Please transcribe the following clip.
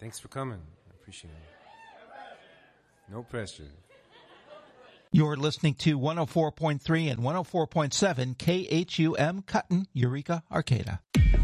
Thanks for coming. I appreciate it. No pressure. You're listening to 104.3 and 104.7 KHUM Cutton, Eureka, Arcata.